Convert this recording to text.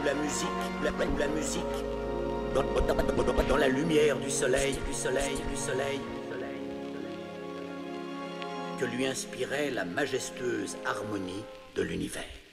la musique, ou la musique, dans la lumière du soleil, que lui inspirait la majestueuse harmonie de l'univers.